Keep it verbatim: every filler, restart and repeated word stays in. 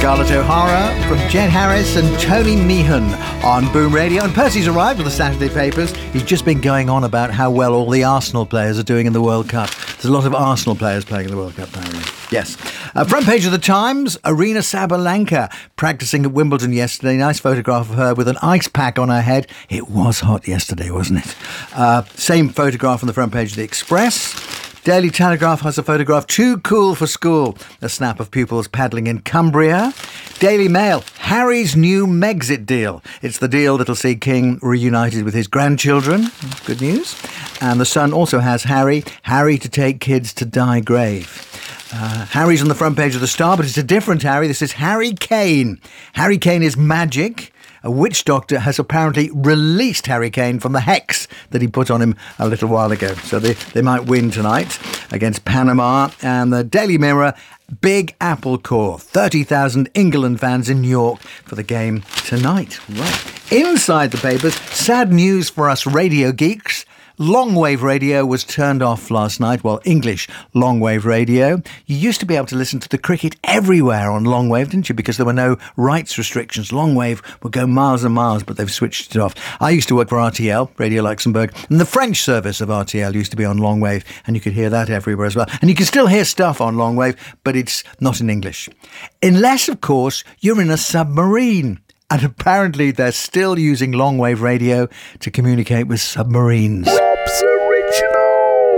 Scarlett O'Hara, from Jed Harris and Tony Meehan on Boom Radio. And Percy's arrived with the Saturday papers. He's just been going on about how well all the Arsenal players are doing in the World Cup. There's a lot of Arsenal players playing in the World Cup, apparently. Yes. Uh, front page of the Times, Arina Sabalenka practising at Wimbledon yesterday. Nice photograph of her with an ice pack on her head. It was hot yesterday, wasn't it? Uh, same photograph on the front page of the Express. Daily Telegraph has a photograph, too cool for school. A snap of pupils paddling in Cumbria. Daily Mail, Harry's new Megxit deal. It's the deal that'll see King reunited with his grandchildren. Good news. And the Sun also has Harry, Harry to take kids to Dye Grave. Uh, Harry's on the front page of the Star, but it's a different Harry. This is Harry Kane. Harry Kane is magic. A witch doctor has apparently released Harry Kane from the hex that he put on him a little while ago. So they, they might win tonight against Panama. And the Daily Mirror, Big Apple Corps. thirty thousand England fans in New York for the game tonight. Right. Inside the papers, sad news for us radio geeks. Longwave radio was turned off last night. Well, English longwave radio. You used to be able to listen to the cricket everywhere on longwave, didn't you? Because there were no rights restrictions. Longwave would go miles and miles, but they've switched it off. I used to work for R T L, Radio Luxembourg, and the French service of R T L used to be on longwave, and you could hear that everywhere as well. And you can still hear stuff on longwave, but it's not in English. Unless, of course, you're in a submarine. And apparently they're still using longwave radio to communicate with submarines. Whoopsie.